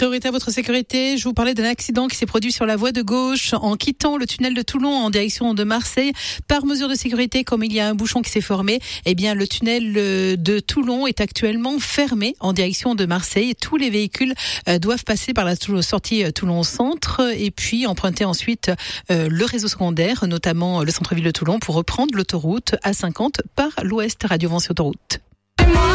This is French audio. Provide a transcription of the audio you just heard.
Priorité à votre sécurité, je vous parlais d'un accident qui s'est produit sur la voie de gauche en quittant le tunnel de Toulon en direction de Marseille. Par mesure de sécurité, comme il y a un bouchon qui s'est formé, eh bien le tunnel de Toulon est actuellement fermé en direction de Marseille. Tous les véhicules doivent passer par la sortie Toulon Centre et puis emprunter ensuite le réseau secondaire, notamment le centre-ville de Toulon, pour reprendre l'autoroute A50 par l'ouest. Radio Vence Autoroute.